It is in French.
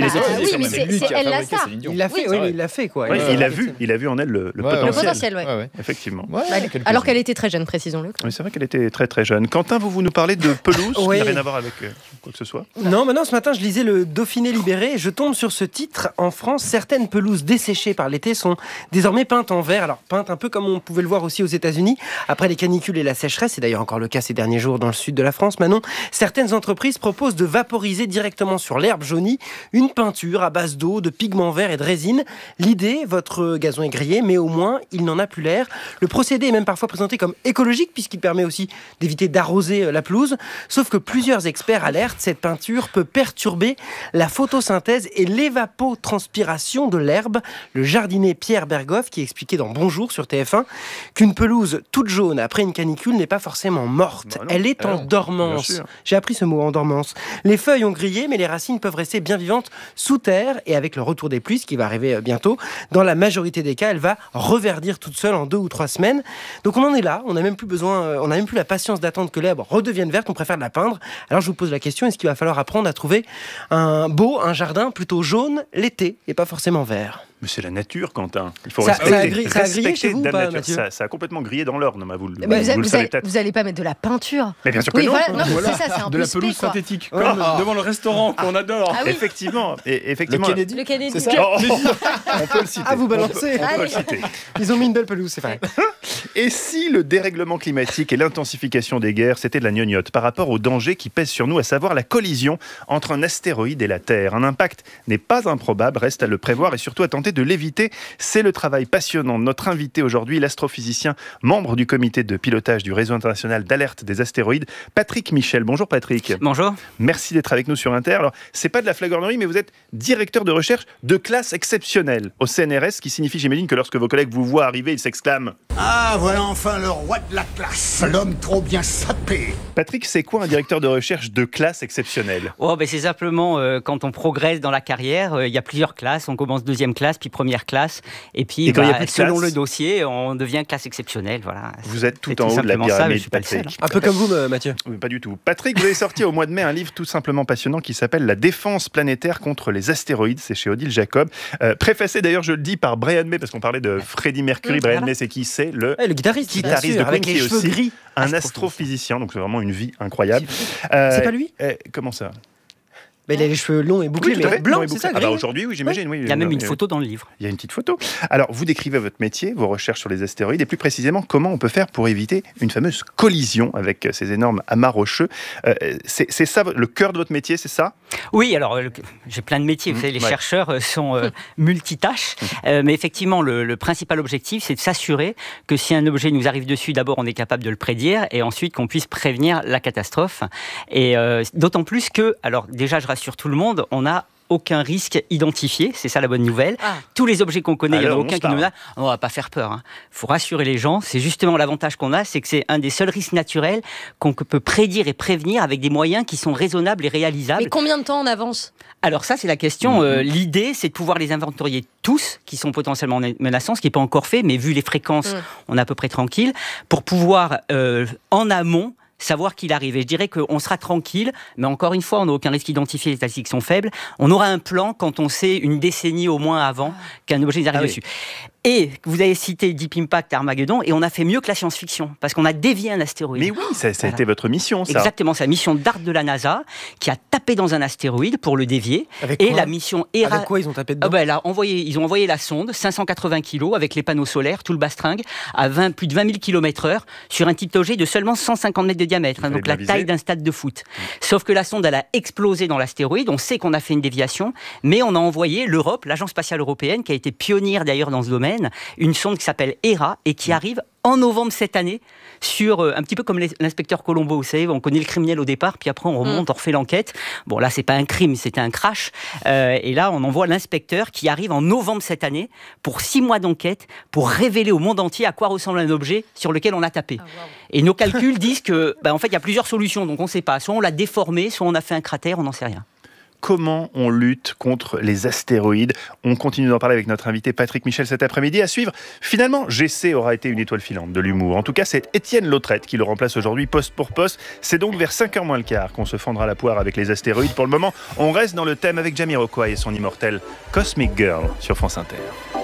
oui, mais c'est elle la star. Il l'a fait, il l'a fait quoi. Ouais, il a vu en elle le potentiel. Le potentiel, ouais. Effectivement. Alors qu'elle était très jeune, précisons-le. Oui, c'est vrai qu'elle était très très jeune. Quentin, vous nous parlez de pelouse, qui n'a rien à voir avec quoi que ce soit. Non, ce matin, je lisais le Dauphiné libéré et je tombe sur ce titre. En France, certaines pelouses desséchées par l'été sont désormais peintes en vert. Alors, peintes un peu comme on pouvait le voir aussi aux États-Unis. Après les canicules et la sécheresse, c'est d'ailleurs encore le cas ces derniers jours dans le sud de la France, Manon, certaines entreprises proposent de vaporiser directement sur l'herbe jaunie une peinture à base d'eau, de pigments verts et de résine. L'idée, votre gazon est grillé, mais au moins, il n'en a plus l'air. Le procédé est même parfois présenté comme écologique, puisqu'il permet aussi d'éviter d'arroser la pelouse. Sauf que plusieurs experts alertent, cette peinture peut perturber la photosynthèse et l'évapotranspiration de l'herbe. Le jardinier Pierre Berghoff qui expliquait dans Bonjour sur TF1 qu'une pelouse toute jaune après une canicule n'est pas forcément morte. Elle est en dormance. J'ai appris ce mot, en dormance. Les feuilles ont grillé, mais les racines peuvent rester bien vivantes sous terre. Et avec le retour des pluies, ce qui va arriver bientôt, dans la majorité des cas, elle va reverdir toute seule en 2 ou 3 semaines. Donc on en est là. On n'a même plus la patience d'attendre que l'herbe redevienne verte. On préfère la peindre. Alors je vous pose la question, est-ce qu'il va falloir apprendre à trouver un jardin plutôt jaune l'été et pas forcément vert? Mais c'est la nature, Quentin. Il faut ça a respecter grillé chez vous, Dame pas, Nature. Mathieu? Ça a complètement grillé dans l'Orne, vous le savez peut-être. Vous n'allez pas mettre de la peinture. Mais bien sûr que non. C'est ça, c'est un de peu la pelouse spé, quoi. synthétique, comme devant le restaurant qu'on adore. Ah oui. Effectivement. Le Kennedy. C'est ça. On peut le citer. Ah, vous balancez. On peut le citer. Ils ont mis une belle pelouse, c'est vrai. Et si le dérèglement climatique et l'intensification des guerres, c'était de la gnognotte par rapport aux dangers qui pèsent sur nous, à savoir la collision entre un astéroïde et la Terre. Un impact n'est pas improbable, reste à le prévoir et surtout à tenter de l'éviter. C'est le travail passionnant de notre invité aujourd'hui, l'astrophysicien, membre du comité de pilotage du réseau international d'alerte des astéroïdes, Patrick Michel. Bonjour Patrick. Bonjour. Merci d'être avec nous sur Inter. Alors, c'est pas de la flagornerie, mais vous êtes directeur de recherche de classe exceptionnelle au CNRS, ce qui signifie, j'imagine, que lorsque vos collègues vous voient arriver, ils s'exclament « Ah, voilà enfin le roi de la classe, l'homme trop bien sapé !» Patrick, c'est quoi un directeur de recherche de classe exceptionnelle ? C'est simplement quand on progresse dans la carrière, il y a plusieurs classes. On commence 2e classe, puis 1re classe. Et puis, selon le dossier, on devient classe exceptionnelle. Voilà. Vous êtes tout en haut de la pyramide, Patrick. Un peu comme vous, Mathieu. Oui, pas du tout. Patrick, vous avez sorti au mois de mai un livre tout simplement passionnant qui s'appelle « La défense planétaire contre les astéroïdes ». C'est chez Odile Jacob. Préfacé d'ailleurs, je le dis, par Brian May, parce qu'on parlait de Freddie Mercury. Brian May, c'est qui ? C'est le guitariste de Queen, avec les cheveux gris. Un astrophysicien. Donc c'est vraiment une vie incroyable. C'est pas lui ? Comment ça ? Il a les cheveux longs et bouclés, mais blancs, c'est ça, gris. Aujourd'hui, oui, j'imagine. Oui. Il y a même une photo dans le livre. Il y a une petite photo. Alors, vous décrivez votre métier, vos recherches sur les astéroïdes, et plus précisément, comment on peut faire pour éviter une fameuse collision avec ces énormes amas rocheux. C'est ça, le cœur de votre métier, c'est ça ? Oui, alors, j'ai plein de métiers. Vous savez, les chercheurs sont multitâches. Mais effectivement, le principal objectif, c'est de s'assurer que si un objet nous arrive dessus, d'abord, on est capable de le prédire, et ensuite qu'on puisse prévenir la catastrophe. Et d'autant plus que, alors, déjà, je rassure tout le monde, on n'a aucun risque identifié, c'est ça la bonne nouvelle. Tous les objets qu'on connaît, il n'y en a aucun qui nous a. On ne va pas faire peur. Il faut rassurer les gens. C'est justement l'avantage qu'on a, c'est que c'est un des seuls risques naturels qu'on peut prédire et prévenir avec des moyens qui sont raisonnables et réalisables. Mais combien de temps en avance ? Alors ça, c'est la question. L'idée, c'est de pouvoir les inventorier tous, qui sont potentiellement menaçants, ce qui n'est pas encore fait, mais vu les fréquences, on est à peu près tranquille, pour pouvoir, en amont, savoir qu'il arrive. Et je dirais qu'on sera tranquille, mais encore une fois, on n'a aucun risque identifié, les statistiques sont faibles. On aura un plan quand on sait une décennie au moins avant qu'un objet arrive dessus. Et vous avez cité Deep Impact, Armageddon, et on a fait mieux que la science-fiction, parce qu'on a dévié un astéroïde. Mais oui, ça a été votre mission, ça. Exactement, c'est la mission DART de la NASA, qui a tapé dans un astéroïde pour le dévier. Avec quoi ? La mission ERA... Avec quoi ils ont tapé dedans ? Ils ont envoyé la sonde, 580 kg, avec les panneaux solaires, tout le bastringue, à plus de 20 000 km/h, sur un petit objet de seulement 150 mètres de diamètre, donc la taille d'un stade de foot. Sauf que la sonde, elle a explosé dans l'astéroïde, on sait qu'on a fait une déviation, mais on a envoyé l'Europe, l'Agence spatiale européenne, qui a été pionnière d'ailleurs dans ce domaine, une sonde qui s'appelle ERA et qui arrive en novembre cette année sur un petit peu comme l'inspecteur Colombo, vous savez, on connaît le criminel au départ, puis après on remonte, on refait l'enquête. Bon, là c'est pas un crime, c'était un crash. Et là on envoie l'inspecteur qui arrive en novembre cette année pour 6 mois d'enquête pour révéler au monde entier à quoi ressemble un objet sur lequel on a tapé. Et nos calculs disent que, en fait, il y a plusieurs solutions, donc on ne sait pas. Soit on l'a déformé, soit on a fait un cratère, on n'en sait rien. Comment on lutte contre les astéroïdes? On continue d'en parler avec notre invité Patrick Michel cet après-midi. À suivre, finalement, Jessé aura été une étoile filante de l'humour. En tout cas, c'est Étienne Lautrette qui le remplace aujourd'hui poste pour poste. C'est donc vers 5h moins le quart qu'on se fendra la poire avec les astéroïdes. Pour le moment, on reste dans le thème avec Jamiroquai et son immortel Cosmic Girl sur France Inter.